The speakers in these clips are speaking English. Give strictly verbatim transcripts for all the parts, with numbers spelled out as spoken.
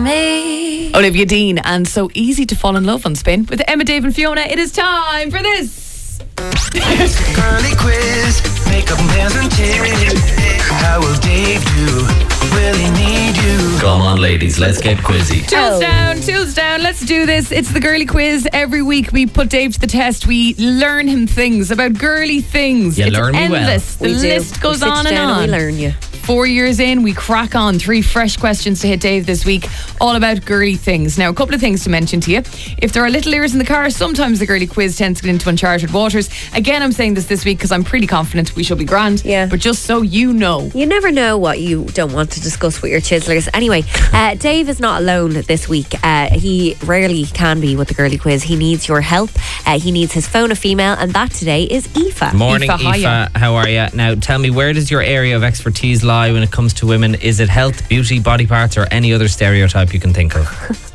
me. Olivia Dean and So Easy to Fall in Love on Spin. With Emma, Dave and Fiona, it is time for this. Girly quiz, makeup, nails and tips. How will Dave do? Will he need you? Come on, ladies, let's get quizzy. Tools down, tools down. Let's do this. It's the girly quiz. Every week we put Dave to the test. We learn him things about girly things. You it's learn me well. endless. The We do. list goes we sit on and down on. And we learn you. Four years in, we crack on. Three fresh questions to hit Dave this week, all about girly things. Now, a couple of things to mention to you. If there are little ears in the car, sometimes the girly quiz tends to get into uncharted waters. Again, I'm saying this this week because I'm pretty confident we shall be grand. Yeah. But just so you know. You never know what you don't want to discuss with your chiselers. Anyway, uh, Dave is not alone this week. Uh, he rarely can be with the girly quiz. He needs your help. Uh, he needs his phone a female, and that today is Aoife. Morning, Aoife, Aoife. hiya. How are you? Now, tell me, where does your area of expertise lie when it comes to women? Is it health, beauty, body parts, or any other stereotype you can think of?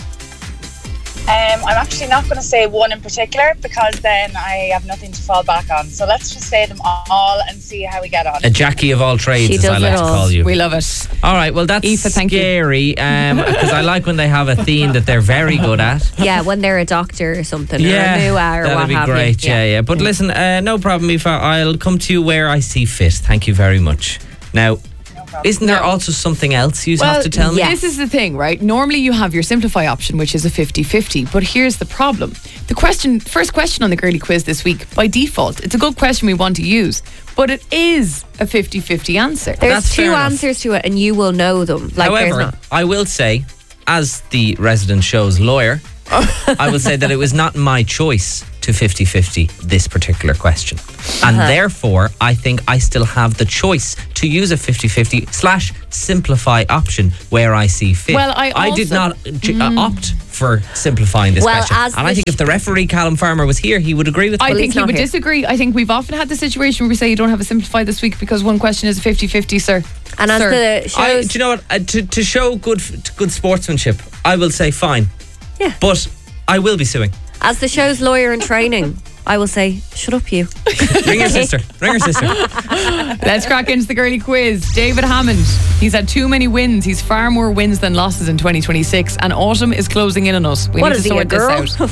Um, I'm actually not going to say one in particular because then I have nothing to fall back on. So let's just say them all and see how we get on. A Jackie of all trades, She as I does like it to all. call you. We love it. All right, well, that's Aoife, thank you. scary because I like when they have a theme that they're very good at. Yeah, when they're a doctor or something, Yeah, or a M U A or that'd what be have great. you. Yeah, yeah. But listen, uh, no problem, Aoife. I'll come to you where I see fit. Thank you very much. Now, isn't there also something else you have to tell me? This is the thing, right? Normally you have your simplify option, which is a fifty-fifty. But here's the problem. The question, first question on the girly quiz this week, by default, it's a good question we want to use, but it is a fifty-fifty answer. There's That's fair two enough. answers to it, and you will know them. Like, there's However, not. I will say, as the resident show's lawyer, I will say that it was not my choice to fifty-fifty this particular question. And Uh-huh. therefore, I think I still have the choice to use a fifty-fifty slash simplify option where I see fit. Well, I did also- not uh, opt for simplifying this Well, question. as And the I think sh- if the referee, Callum Farmer, was here, he would agree with me. I Well, think he's he not would here. disagree. I think we've often had the situation where we say you don't have a simplify this week because one question is a fifty-fifty, sir. And as Sir. the I, shows, do you know what? Uh, to, to show good good sportsmanship, I will say fine. Yeah. But I will be suing. as the show's lawyer in training, I will say, shut up, you. Ring your sister. Ring your sister. Let's crack into the girly quiz. David Hammond, he's had too many wins. He's far more wins than losses in twenty twenty-six, and autumn is closing in on us. We What need is to he, a sort this girl?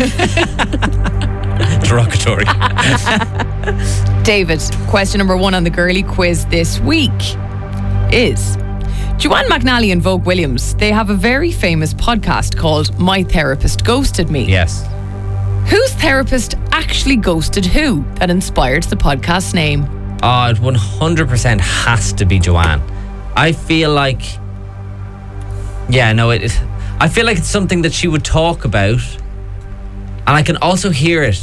out. Derogatory. David, question number one on the girly quiz this week is Joanne McNally and Vogue Williams. They have a very famous podcast called My Therapist Ghosted Me. Yes. Whose therapist actually ghosted who that inspired the podcast's name? Oh, it one hundred percent has to be Joanne. I feel like... Yeah, no, it. I feel like it's something that she would talk about, and I can also hear it.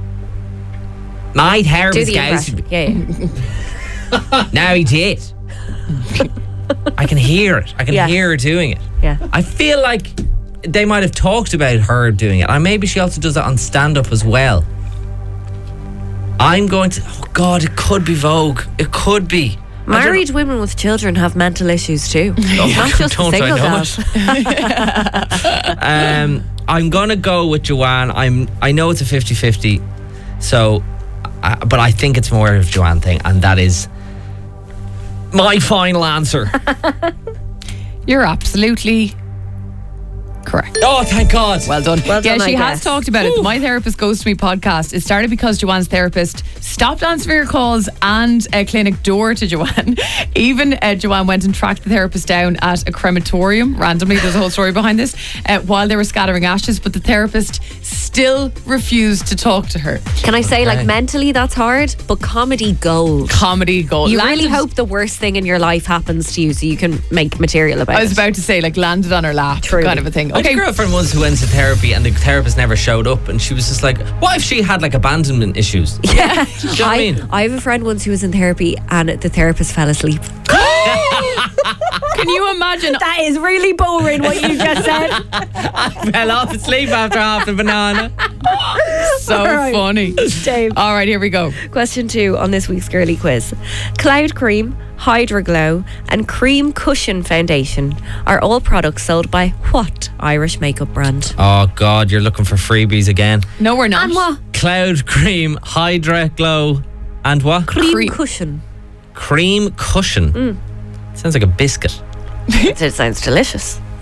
My Do therapist the guys. impression. Yeah, yeah. No, he did. I can hear it. I can Yeah. hear her doing it. Yeah. I feel like they might have talked about her doing it. And maybe she also does it on stand-up as well. I'm going to... Oh, God, it could be Vogue. It could be. I don't Married women with children have mental issues too. It's not just the don't I single know gals. Um, I'm going to go with Joanne. I'm. I know it's a fifty-fifty. So... Uh, but I think it's more of a Joanne thing. And that is... my final answer. You're absolutely correct. Oh, thank God. Well done. Well yeah, done, she I has guess. talked about it. The My Therapist Goes to Me podcast. It started because Joanne's therapist stopped answering her calls and a clinic door to Joanne. Even uh, Joanne went and tracked the therapist down at a crematorium randomly. There's a whole story behind this. Uh, while they were scattering ashes, but the therapist still refused to talk to her. Can I say, Okay. like, mentally that's hard, but comedy gold. Comedy gold. You Landed- really hope the worst thing in your life happens to you so you can make material about I was it. about to say, like, landed on her lap, Truly. kind of a thing. I had a Okay, girlfriend once who went to therapy and the therapist never showed up, and she was just like, what if she had like abandonment issues? Yeah. Do you know what I mean? I have a friend once who was in therapy and the therapist fell asleep. can you imagine? That is really boring what you just said. I fell off asleep after half the banana. So All right. funny. Dave. All right, here we go. Question two on this week's girly quiz. Cloud Cream, Hydra Glow and Cream Cushion Foundation are all products sold by what Irish makeup brand? Oh God, you're looking for freebies again. No, we're not. And what? Cloud Cream, Hydra Glow, and what? Cream Cream. Cushion. Cream Cushion. Sounds like a biscuit. It sounds delicious.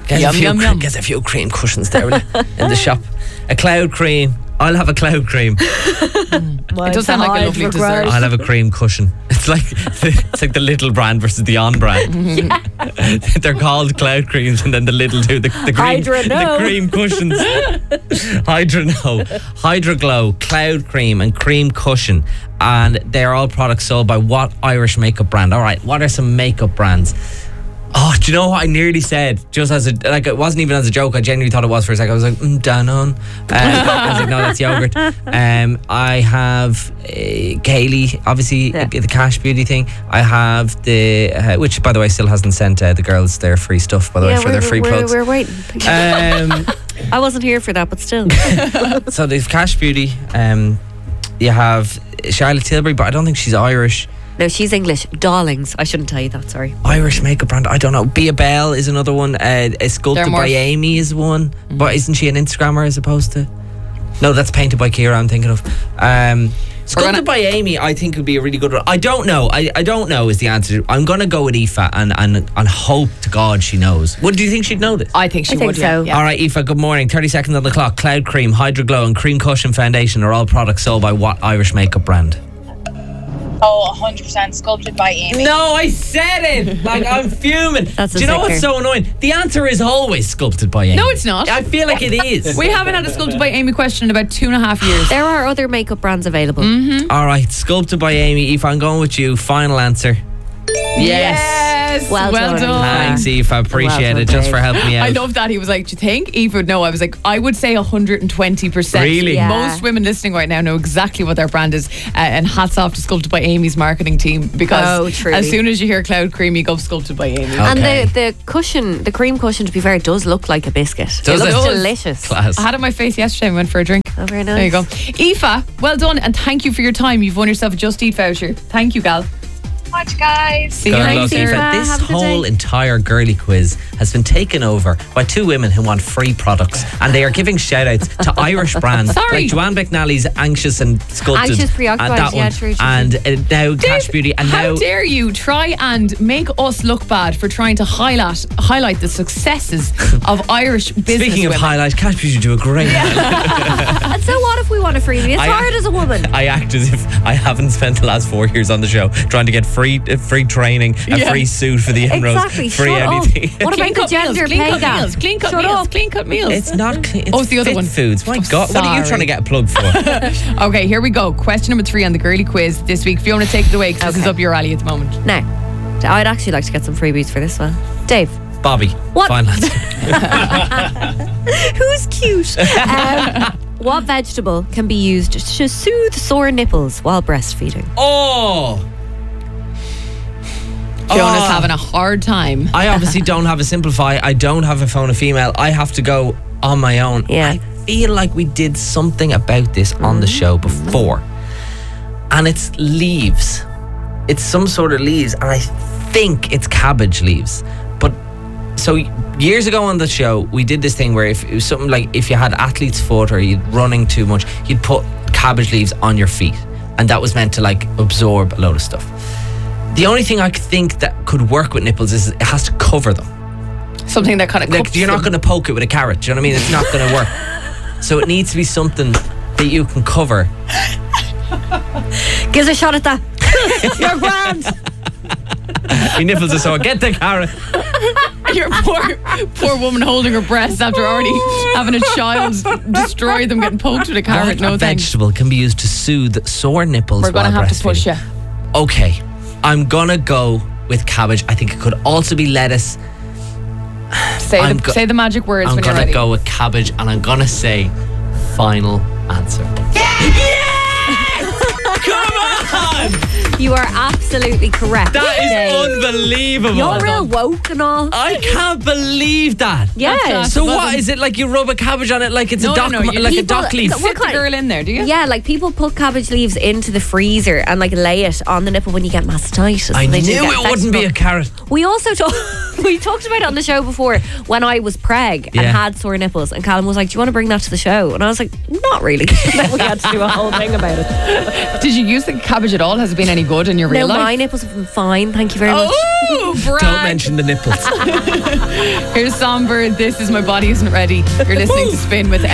Get, Yum, a few, yum, yum. get a few cream cushions there will you, in the shop. A cloud cream. I'll have a cloud cream. It does sound like a lovely dessert. I'll have a cream cushion. It's like it's like the little brand versus the on brand. They're called cloud creams, and then the little do the, the cream Hydra, no. the cream cushions. Hydra no, Hydra Glow, cloud cream, and cream cushion, and they're all products sold by what Irish makeup brand? All right, what are some makeup brands? Oh, do you know what I nearly said? Just as a, like, it wasn't even as a joke. I genuinely thought it was for a second. I was like, mm, Danone. Uh, I was like, no, that's yogurt. Um, I have uh, Kaylee, obviously, Yeah. the Cash Beauty thing. I have the, uh, which, by the way, still hasn't sent uh, the girls their free stuff, by the way, for their free we're, plugs. we're waiting. Um, I wasn't here for that, but still. so there's Cash Beauty. Um, you have Charlotte Tilbury, but I don't think she's Irish. No, she's English. Darlings. I shouldn't tell you that, sorry. Irish makeup brand. I don't know. Be a Belle is another one. Uh, Sculpted They're more- by Amy is one. But isn't she an Instagrammer as opposed to? No, that's Painted by Kira. I'm thinking of. Um, Sculpted gonna- by Amy, I think would be a really good one. I don't know. I, I don't know is the answer. I'm gonna go with Aoife and and and hope to God she knows. What do you think she'd know this? I think she I think would. so. Yeah. All right, Aoife. Good morning. Thirty seconds on the clock. Cloud Cream, Hydro Glow, and Cream Cushion Foundation are all products sold by what Irish makeup brand? Oh, one hundred percent sculpted by Amy. No, I said it. Like, I'm fuming. That's a Do you know sicker. what's so annoying? The answer is always Sculpted by Amy. No, it's not. I feel like it is. We haven't had a Sculpted by Amy question in about two and a half years. There are other makeup brands available. All right, Sculpted by Amy. Aoife, I'm going with you. Final answer. Yes. Well Well done. done. Thanks, Aoife. I appreciate Well it done, just for babe. helping me out. I love that. He was like, do you think Eve would know? I was like, I would say one hundred twenty percent. Really? Yeah. Most women listening right now know exactly what their brand is. Uh, and hats off to Sculpted by Amy's marketing team, because Oh, truly. as soon as you hear Cloud Cream, you go Sculpted by Amy. Oh. And Okay. the, the cushion, the cream cushion, to be fair, does look like a biscuit. Does it looks it? delicious. Class. I had it on my face yesterday and went for a drink. Oh, very nice. There you go. Aoife, well done, and thank you for your time. You've won yourself a Just Eat voucher. Thank you, gal. Much, guys. See you God next love year. Aoife. Aoife. This Have a good whole day. entire girly quiz has been taken over by two women who want free products, and they are giving shout outs to Irish brands Sorry. like Joanne McNally's Anxious and Sculpted. Anxious, Preoccupied, and that yeah, one. true, true, And uh, now Cash Dave, Beauty, and how now dare you try and make us look bad for trying to highlight highlight the successes of Irish business speaking of women. highlight, Cash Beauty do a great job. And so what if we want a freebie? It's I- hard as a woman. I act as if I haven't spent the last four years on the show trying to get free uh, free training, a Yeah. free suit for the inroads, Exactly. free Shut anything. up. What Clean about the cut gender meals, clean pay cut gap? meals, clean cut Shut meals, up. clean cut meals. It's not clean. It's Oh, it's the other Fit one. Foods. My Oh, God, what are you sorry. trying to get a plug for? Okay, here we go. Question number three on the girly quiz this week. Fiona, take it away because this is Okay. up your alley at the moment. Now, I'd actually like to get some freebies for this one. Dave, Bobby. What? Fine, lads. who's cute? um, what vegetable can be used to soothe sore nipples while breastfeeding? Oh. Fiona's Oh. having a hard time. I obviously don't have a Simplify. I don't have a phone a female. I have to go on my own. Yeah. I feel like we did something about this on the show before. And it's leaves. It's some sort of leaves. And I think it's cabbage leaves. But so years ago on the show, we did this thing where if it was something like if you had athlete's foot or you're running too much, you'd put cabbage leaves on your feet. And that was meant to like absorb a load of stuff. The only thing I think that could work with nipples is it has to cover them. Something that kind of Like, you're not going to poke it with a carrot. Do you know what I mean? It's not going to work. So it needs to be something that you can cover. Give us a shot at that. You're grand. Your nipples are sore. Get the carrot. Your poor, poor woman holding her breasts after already having a child destroy them, getting poked with a carrot. What No thanks. vegetable can be used to soothe sore nipples We're going to while have to push you. breastfeeding? Okay, I'm going to go with cabbage. I think it could also be lettuce. Say I'm the, go- say the magic words I'm when you're going to ready. go with cabbage, and I'm going to say final answer. Come on! You are absolutely correct. That Dave. is unbelievable. You're real woke and all. I can't believe that. Yeah. That's So Well what done. is it like? You rub a cabbage on it like it's No, a no, dock, no, you- like people- a dock leaf. what Sit the kind- girl in there, do you? Yeah, like people put cabbage leaves into the freezer and like lay it on the nipple when you get mastitis. I and they do knew get it wouldn't be a vegetable. carrot. We also talked. We talked about it on the show before when I was preg and Yeah. had sore nipples, and Callum was like, "Do you want to bring that to the show?" And I was like, "Not really." And then we had to do a whole thing about it. Did you use the cabbage at all? Has it been any good in your No, real life? my nipples have been fine. Thank you very much. Oh, brag. Don't mention the nipples. Here's Songbird. This is My Body Isn't Ready. You're listening to Spin with